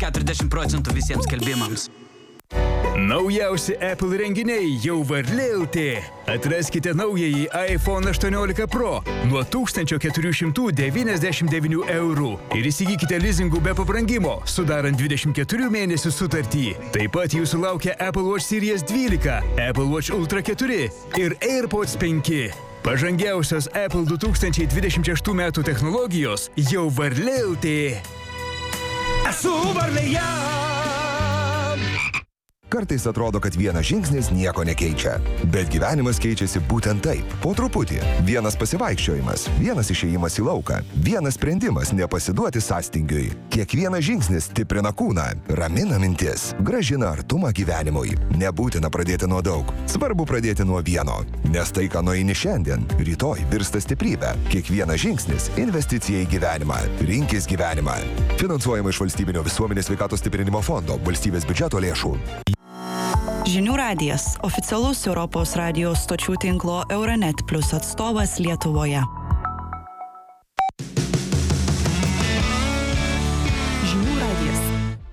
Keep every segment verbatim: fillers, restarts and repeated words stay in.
keturiasdešimt procentų visiems skelbimams. Naujausi Apple renginiai jau Varlė L T. Atraskite naująjį iPhone aštuoniolika Pro nuo tūkstančio keturių šimtų devyniasdešimt devynių eurų ir įsigykite lizingų be pabrangimo, sudarant dvidešimt keturių mėnesių sutartį. Taip pat jūsų laukia Apple Watch Series dvylika, Apple Watch Ultra keturi ir AirPods penki. Pažangiausios Apple du tūkstančiai dvidešimt šeštų metų technologijos jau Varlė L T. Esu Varlėje! Kartais atrodo, kad vienas žingsnis nieko nekeičia. Bet gyvenimas keičiasi būtent taip, po truputį. Vienas pasivaikščiojimas, vienas išėjimas į lauką, vienas sprendimas nepasiduoti sąstingiui. Kiekvienas žingsnis stiprina kūną, ramina mintis, gražina artumą gyvenimui. Nebūtina pradėti nuo daug, svarbu pradėti nuo vieno. Nes tai, ką nueini šiandien, rytoj virsta stiprybė. Kiekvienas žingsnis – investicija į gyvenimą. Rinkis gyvenimą. Finansuojama iš Valstybinio visuomenės sveikatos stiprinimo fondo, valstybės biudžeto lėšų. Žinių radijas – oficialus Europos radijos stočių tinklo Euronet Plus atstovas Lietuvoje. Žinių radijas.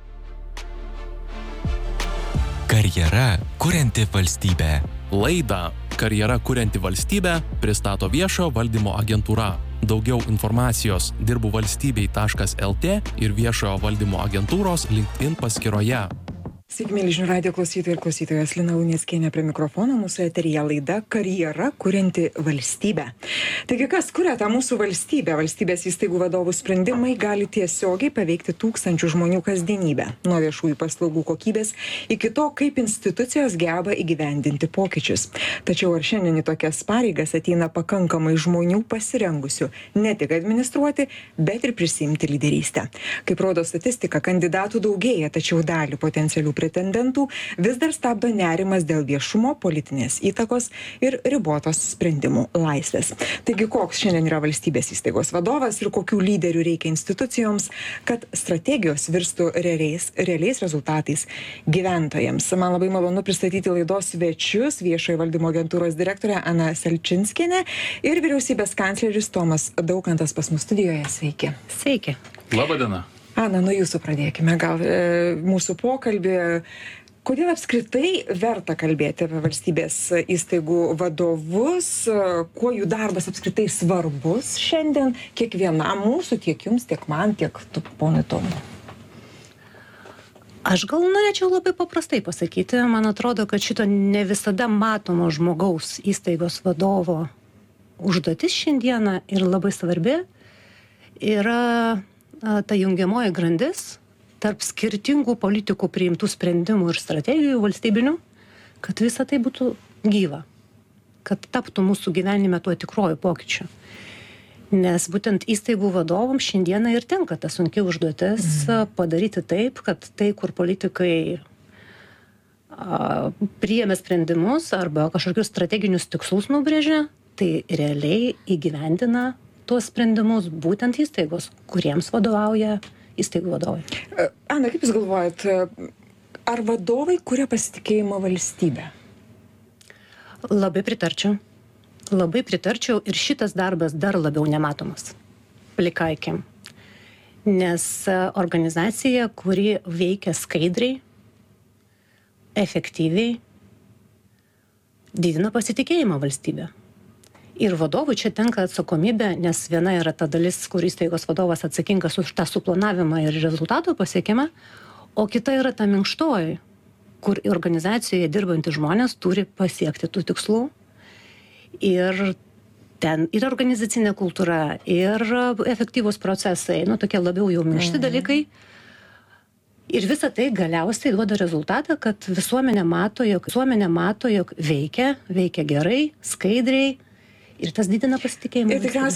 Karjera kurianti valstybę. Laidą Karjera kurianti valstybę pristato viešojo valdymo agentūra. Daugiau informacijos dirbu valstybei taškas el tė ir viešojo valdymo agentūros LinkedIn paskyroje. Sveiki, mėly Žinių radijo klausytojai ir klausytojos, Lina Luneckienė prie mikrofono, mūsų eteryje laida Karjera kurianti valstybę. Taigi, kas kuria tą mūsų valstybę? Valstybės įstaigų vadovų sprendimai gali tiesiogiai paveikti tūkstančių žmonių kasdienybę, nuo viešųjų paslaugų kokybės iki to, kaip institucijos geba įgyvendinti pokyčius. Tačiau ar šiandien į tokias pareigas ateina pakankamai žmonių pasirengusių ne tik administruoti, bet ir prisiimti lyderystę? Kaip rodo statistika, kandidatų daugėja, tačiau dalį potencialių pretendentų vis dar stabdo nerimas dėl viešumo, politinės įtakos ir ribotos sprendimų laisvės. Taigi, koks šiandien yra valstybės įstaigos vadovas ir kokių lyderių reikia institucijoms, kad strategijos virstų realiais, realiais rezultatais gyventojams. Man labai malonu pristatyti laidos svečius, viešojo valdymo agentūros direktorė Ana Selčinskienė ir vyriausybės kancleris Tomas Daukantas pas mus studijoje. Sveiki. Sveiki. Labą dieną. Ana, nuo jūsų pradėkime gal e, mūsų pokalbį. Kodėl apskritai verta kalbėti apie valstybės įstaigų vadovus, kuo jų darbas apskritai svarbus šiandien kiekvienam mūsų, tiek jums, tiek man, tiek tu, ponui Tomui? Aš gal norėčiau labai paprastai pasakyti. Man atrodo, kad šito ne visada matomo žmogaus įstaigos vadovo užduotis šiandieną ir labai svarbi yra ta jungiamoji grandis tarp skirtingų politikų priimtų sprendimų ir strategijų valstybinių, kad visa tai būtų gyva, kad taptų mūsų gyvenime tuo tikruoju pokyčiu. Nes būtent įstaigų vadovams šiandieną ir tenka ta sunki užduotis mm. padaryti taip, kad tai, kur politikai a, priėmė sprendimus arba kažkokius strateginius tikslus nubrėžė, tai realiai įgyvendina tuos sprendimus būtent įstaigos, kuriems vadovauja įstaigų vadovai. Ana, kaip Jūs galvojat, ar vadovai kuria pasitikėjimą valstybę? Labai pritarčiau. Labai pritarčiau ir šitas darbas dar labiau nematomas. Plikaikim. Nes organizacija, kuri veikia skaidriai, efektyviai, didina pasitikėjimą valstybę. Ir vadovui čia tenka atsakomybė, nes viena yra ta dalis, kur įstaigos vadovas atsakingas už tą suplanavimą ir rezultatų pasiekimą, o kita yra ta minkštoji, kur organizacijoje dirbantys žmonės turi pasiekti tų tikslų. Ir ten ir organizacinė kultūra, ir efektyvūs procesai, nu tokie labiau jau minkšti dalykai. Ir visa tai galiausiai duoda rezultatą, kad visuomenė mato, jog, visuomenė mato, jog veikia, veikia gerai, skaidriai. Ir tas didina pasitikėjimą. Ir tikriausiai